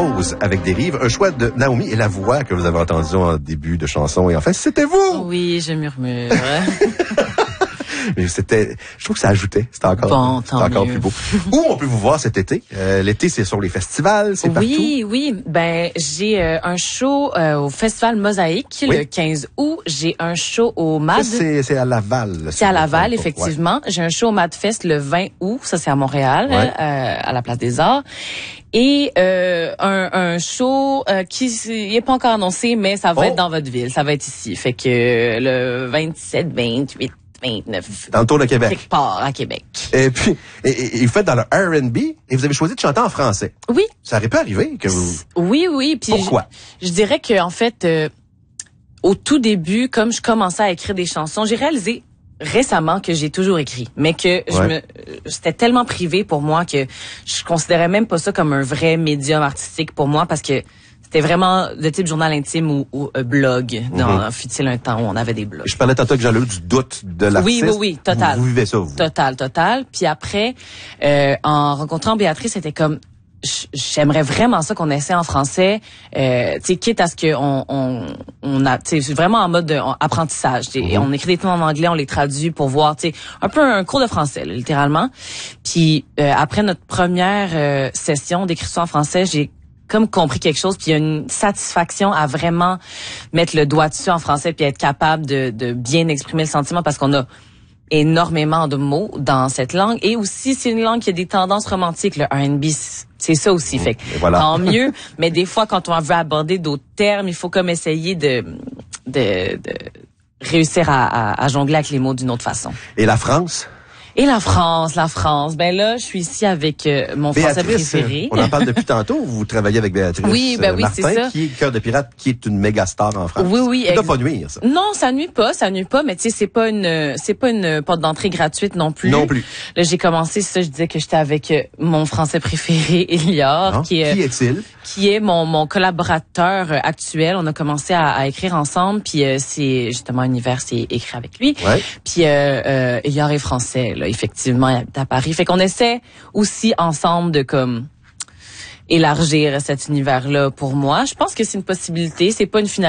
Rose avec Dérive, un choix de Naomi et la voix que vous avez entendue en début de chanson. Et enfin, c'était vous! Oui, je murmure. Mais je trouve que ça ajoutait. C'était encore plus beau. Où on peut vous voir cet été? L'été, c'est sur les festivals, c'est partout? Oui. Ben, j'ai un show au Festival Mosaïque le 15 août. J'ai un show au MAD. Ça, c'est à Laval. C'est à Laval, effectivement. Ouais. J'ai un show au MADfest le 20 août. Ça, c'est à Montréal, à la Place des Arts. Et un show qui est pas encore annoncé, mais ça va être dans votre ville. Ça va être ici. Fait que le 27, 28, 29. Dans le tour de Québec. Quelque part, à Québec. Et puis, et vous faites dans le R&B et vous avez choisi de chanter en français. Oui. Ça aurait pu arriver que vous... Oui. Puis pourquoi? Je dirais que, en fait, au tout début, comme je commençais à écrire des chansons, j'ai réalisé récemment que j'ai toujours écrit, mais que c'était tellement privé pour moi que je considérais même pas ça comme un vrai médium artistique pour moi parce que c'était vraiment de type journal intime ou blog. Fut-il un temps où on avait des blogs. Je parlais tantôt que j'en ai eu du doute de l'artiste. Oui, total. Vous vivez ça, vous? Total. Puis après, en rencontrant Béatrice, c'était comme j'aimerais vraiment ça qu'on essaie en français, tu sais, quitte à ce que on a, tu sais, vraiment en mode apprentissage. On écrit des thèmes en anglais, on les traduit pour voir, tu sais, un peu un cours de français, là, littéralement. Puis après notre première session d'écriture en français, j'ai comme compris quelque chose, puis il y a une satisfaction à vraiment mettre le doigt dessus en français puis être capable de bien exprimer le sentiment parce qu'on a énormément de mots dans cette langue et aussi c'est une langue qui a des tendances romantiques, le R&B, c'est ça aussi, fait que tant mieux, mais des fois quand on veut aborder d'autres termes, il faut comme essayer de réussir à jongler avec les mots d'une autre façon. Et la France? Et la France. Ben là, je suis ici avec mon français préféré. On en parle depuis tantôt. Vous travaillez avec Béatrice Martin, c'est ça. Qui est Cœur de pirate, qui est une méga star en France. Oui. Ça doit pas nuire, ça. Non, ça nuit pas, mais tu sais, c'est pas une porte d'entrée gratuite non plus. Non plus. Là, j'ai commencé, je disais que j'étais avec mon français préféré, Elior, qui est-il? Qui est mon collaborateur actuel. On a commencé à écrire ensemble, puis c'est justement Univers, c'est écrit avec lui. Ouais. Puis Elior est français, là, effectivement, il habite à Paris. Fait qu'on essaie aussi ensemble de comme élargir cet univers-là pour moi. Je pense que c'est une possibilité, c'est pas une finalité.